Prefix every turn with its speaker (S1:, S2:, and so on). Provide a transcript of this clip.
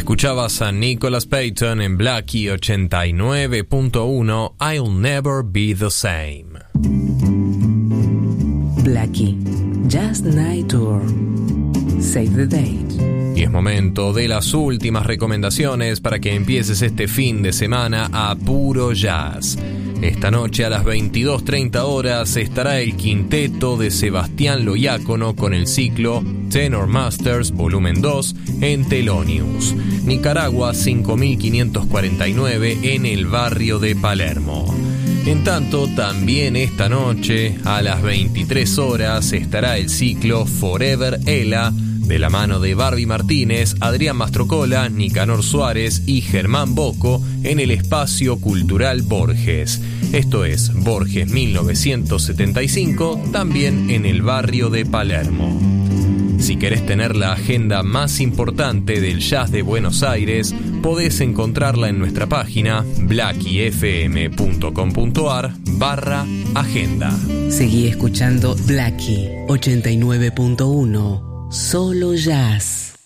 S1: Escuchabas a Nicholas Payton en Blackie 89.1, I'll Never Be the Same.
S2: Blackie, Just Night Tour. Save the date.
S1: Y es momento de las últimas recomendaciones para que empieces este fin de semana a puro jazz. Esta noche a las 22:30 horas estará el quinteto de Sebastián Loiácono con el ciclo Tenor Masters Volumen 2 en Thelonious, Nicaragua 5549 en el barrio de Palermo. En tanto, también esta noche a las 23 horas estará el ciclo Forever Ella de la mano de Barbie Martínez, Adrián Mastrocola, Nicanor Suárez y Germán Bocco en el Espacio Cultural Borges. Esto es Borges 1975, también en el barrio de Palermo. Si querés tener la agenda más importante del jazz de Buenos Aires, podés encontrarla en nuestra página blackiefm.com.ar/agenda.
S2: Seguí escuchando Blackie 89.1. Solo jazz.